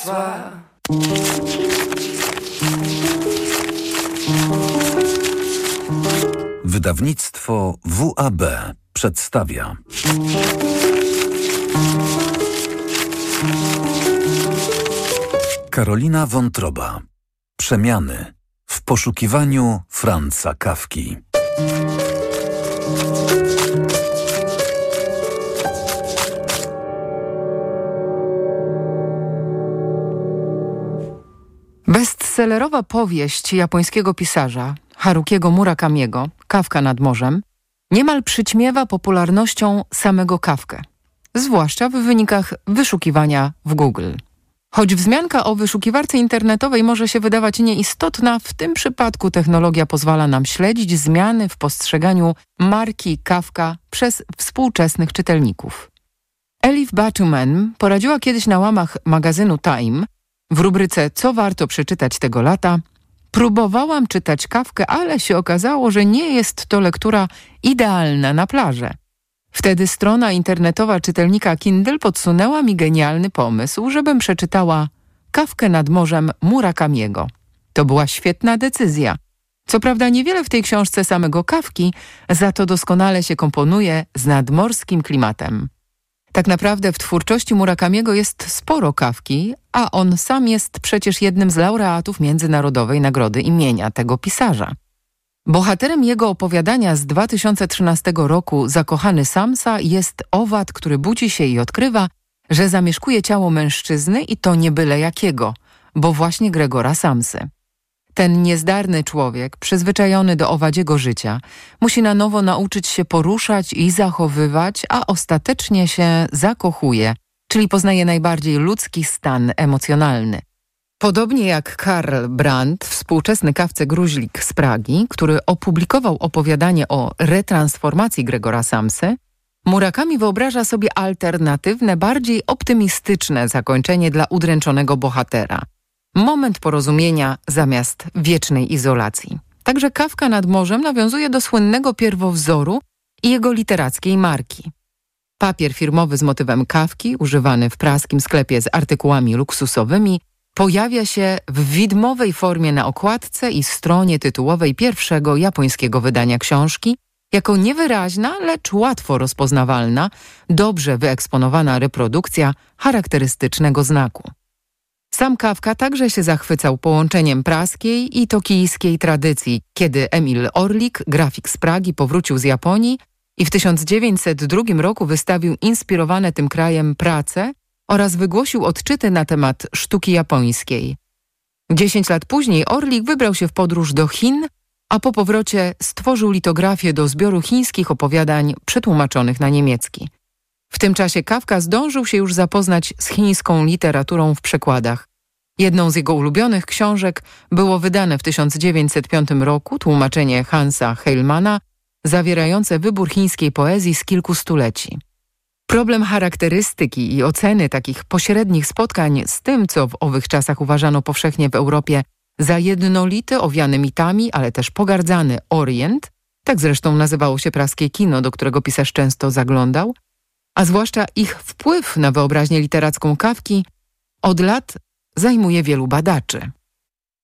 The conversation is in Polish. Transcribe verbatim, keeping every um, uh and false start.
Wydawnictwo W A B przedstawia Karolina Wątroba. Przemiany w poszukiwaniu Franza Kafki. Bestsellerowa powieść japońskiego pisarza Harukiego Murakamiego, Kafka nad morzem, niemal przyćmiewa popularnością samego Kafkę, zwłaszcza w wynikach wyszukiwania w Google. Choć wzmianka o wyszukiwarce internetowej może się wydawać nieistotna, w tym przypadku technologia pozwala nam śledzić zmiany w postrzeganiu marki Kafka przez współczesnych czytelników. Elif Batuman poradziła kiedyś na łamach magazynu Time w rubryce Co warto przeczytać tego lata: próbowałam czytać Kafkę, ale się okazało, że nie jest to lektura idealna na plażę. Wtedy strona internetowa czytelnika Kindle podsunęła mi genialny pomysł, żebym przeczytała Kafkę nad morzem Murakamiego. To była świetna decyzja. Co prawda niewiele w tej książce samego Kafki, za to doskonale się komponuje z nadmorskim klimatem. Tak naprawdę w twórczości Murakamiego jest sporo Kafki, a on sam jest przecież jednym z laureatów Międzynarodowej Nagrody imienia tego pisarza. Bohaterem jego opowiadania z dwa tysiące trzynastego roku Zakochany Samsa jest owad, który budzi się i odkrywa, że zamieszkuje ciało mężczyzny i to nie byle jakiego, bo właśnie Gregora Samsy. Ten niezdarny człowiek, przyzwyczajony do owadziego życia, musi na nowo nauczyć się poruszać i zachowywać, a ostatecznie się zakochuje, czyli poznaje najbardziej ludzki stan emocjonalny. Podobnie jak Karl Brandt, współczesny kawce gruźlik z Pragi, który opublikował opowiadanie o retransformacji Gregora Samsy, Murakami wyobraża sobie alternatywne, bardziej optymistyczne zakończenie dla udręczonego bohatera. Moment porozumienia zamiast wiecznej izolacji. Także Kafka nad morzem nawiązuje do słynnego pierwowzoru i jego literackiej marki. Papier firmowy z motywem Kafki, używany w praskim sklepie z artykułami luksusowymi, pojawia się w widmowej formie na okładce i stronie tytułowej pierwszego japońskiego wydania książki, jako niewyraźna, lecz łatwo rozpoznawalna, dobrze wyeksponowana reprodukcja charakterystycznego znaku. Sam Kafka także się zachwycał połączeniem praskiej i tokijskiej tradycji, kiedy Emil Orlik, grafik z Pragi, powrócił z Japonii i w tysiąc dziewięćset drugim roku wystawił inspirowane tym krajem prace oraz wygłosił odczyty na temat sztuki japońskiej. Dziesięć lat później Orlik wybrał się w podróż do Chin, a po powrocie stworzył litografię do zbioru chińskich opowiadań przetłumaczonych na niemiecki. W tym czasie Kafka zdążył się już zapoznać z chińską literaturą w przekładach. Jedną z jego ulubionych książek było wydane w tysiąc dziewięćset piątym roku tłumaczenie Hansa Heilmana, zawierające wybór chińskiej poezji z kilku stuleci. Problem charakterystyki i oceny takich pośrednich spotkań z tym, co w owych czasach uważano powszechnie w Europie za jednolity, owiany mitami, ale też pogardzany Orient, tak zresztą nazywało się praskie kino, do którego pisarz często zaglądał, a zwłaszcza ich wpływ na wyobraźnię literacką Kafki, od lat zajmuje wielu badaczy.